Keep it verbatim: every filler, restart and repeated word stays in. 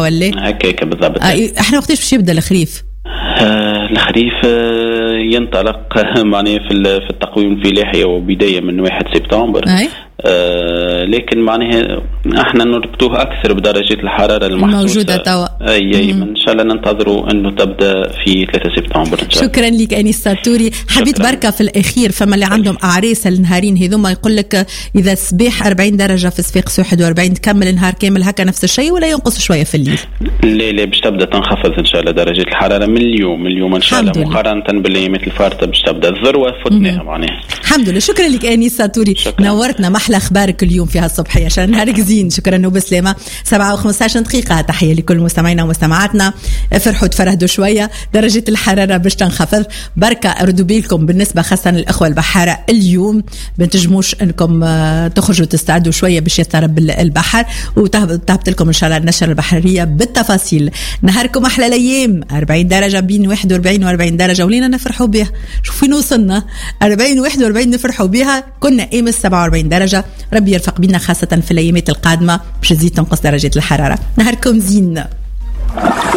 ولا هكاك بالضبط. آه احنا وقتاش باش يبدا الخريف؟ آه الخريف آه ينطلق معناه في في التقويم الفلاحي وبدايه من واحد سبتمبر. آه لكن معناه احنا نربطوه اكثر بدرجه الحراره الموجوده توا. اي اي ان شاء الله ننتظروا انه تبدا في ثلاثة سبتمبر ان شاء الله. شكرا لك انيس ساتوري. حبيت بركه في الاخير فما اللي عندهم اعراس النهارين هذوما يقول لك اذا الصباح أربعين درجه في صفاقس واحد وأربعين تكمل النهار كامل هكا نفس الشيء ولا ينقص شويه في الليل؟ لا لا باش تبدا تنخفض ان شاء الله درجه الحراره من اليوم من اليوم ان شاء الله مقارنه بالايامات الفارطه باش تبدا الذروه فتناها معناها. الحمد لله. شكرا لك انيس ساتوري. نورتنا محلى اخبارك اليوم في هالصبحيه عشان نهارك زين. شكرا وبسلامه. سبعة وخمسة عشر دقيقه. تحيه لكل مستمعينا ومستمعاتنا. فرحوا تفرهدوا شويه درجه الحراره باش تنخفض بركه. ردوا بالكم بالنسبه خاصه الاخوه البحاره اليوم بنتجموش انكم تخرجوا تستعدوا شويه باش يضطرب البحر وتهبط لكم ان شاء الله النشره البحريه بالتفاصيل. نهاركم احلى الايام. أربعين درجه بين واحد وأربعين وأربعين درجه ولينا نفرحوا بها. شوفوا فين وصلنا أربعين واحد وأربعين نفرحوا بها. كنا امس سبعة وأربعين درجه. ربي يرفق بينا خاصه في الايامات القادمه باش تزيد تنقص درجه الحراره. نهاركم زين.